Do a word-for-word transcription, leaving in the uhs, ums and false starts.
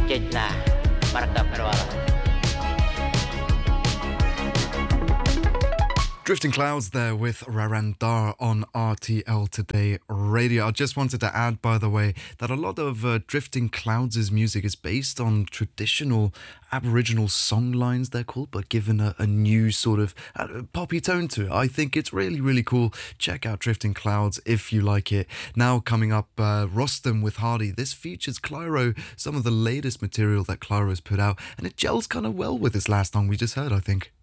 Cececna Marka Perwala. Drifting Clouds there with Rarandar on R T L Today Radio. I just wanted to add, by the way, that a lot of uh, Drifting Clouds' music is based on traditional Aboriginal song lines, they're called, but given a, a new sort of uh, poppy tone to it. I think it's really, really cool. Check out Drifting Clouds if you like it. Now coming up, uh, Rostam with Hardy. This features Clyro, some of the latest material that Clyro has put out, and it gels kind of well with this last song we just heard, I think.